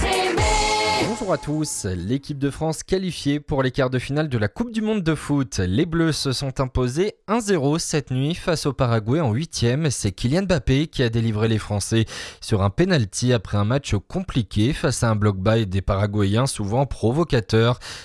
Bonjour à tous, l'équipe de France qualifiée pour les quarts de finale de la Coupe du Monde de foot. Les Bleus se sont imposés 1-0 cette nuit face au Paraguay en 8e. C'est Kylian Mbappé qui a délivré les Français sur un penalty après un match compliqué face à un bloc bas et des Paraguayens souvent provocateurs.